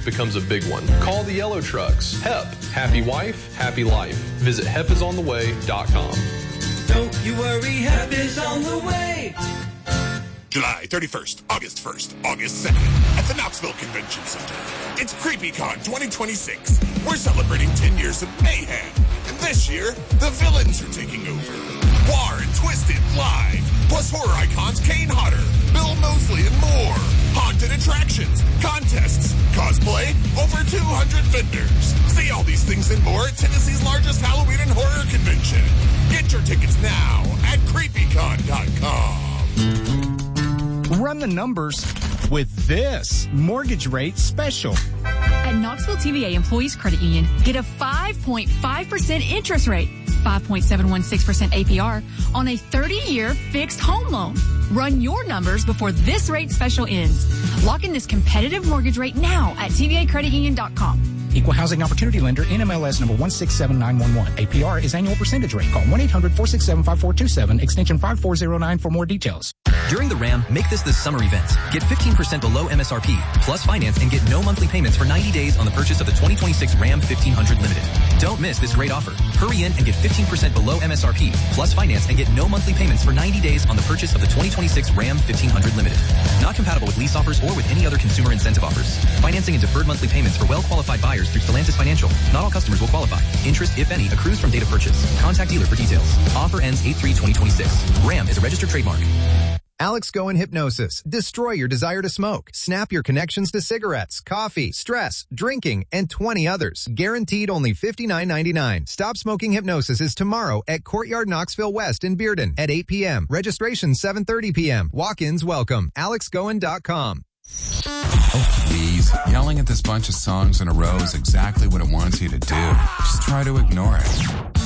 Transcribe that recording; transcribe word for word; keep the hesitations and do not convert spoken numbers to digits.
becomes a big one. Call the yellow trucks. H E P. Happy wife, happy life. Visit hep is on the way dot com. Don't you worry, H E P is on the way. July thirty-first, August first, August second, at the Knoxville Convention Center. It's CreepyCon twenty twenty-six. We're celebrating ten years of mayhem. And this year, the villains are taking over. War and Twisted live, plus horror icons Kane Hodder, Bill Moseley, and more. Haunted attractions, contests, cosplay, over two hundred vendors. See all these things and more at Tennessee's largest Halloween and horror convention. Get your tickets now at creepy con dot com. Run the numbers with this mortgage rate special. At Knoxville T V A Employees Credit Union, get a five point five percent interest rate, five point seven one six percent A P R on a thirty-year fixed home loan. Run your numbers before this rate special ends. Lock in this competitive mortgage rate now at T V A credit union dot com. Equal Housing Opportunity Lender, N M L S number one six seven nine one one. A P R is annual percentage rate. Call one eight hundred four six seven five four two seven, extension five four zero nine for more details. During the Ram, make this the summer event. Get fifteen percent below M S R P, plus finance and get no monthly payments for ninety days on the purchase of the twenty twenty-six Ram fifteen hundred Limited. Don't miss this great offer. Hurry in and get fifteen percent below M S R P, plus finance and get no monthly payments for ninety days on the purchase of the twenty twenty-six Ram fifteen hundred Limited. Not compatible with lease offers or with any other consumer incentive offers. Financing and deferred monthly payments for well-qualified buyers through Stellantis Financial. Not all customers will qualify. Interest, if any, accrues from date of purchase. Contact dealer for details. Offer ends eight three twenty twenty-six. Ram is a registered trademark. Alex Goen Hypnosis. Destroy your desire to smoke. Snap your connections to cigarettes, coffee, stress, drinking, and twenty others. Guaranteed only fifty-nine ninety-nine. Stop Smoking Hypnosis is tomorrow at Courtyard Knoxville West in Bearden at eight p.m. Registration seven thirty p.m. Walk-ins welcome. alex goen dot com. Oh, please. Yelling at this bunch of songs in a row is exactly what it wants you to do. Just try to ignore it.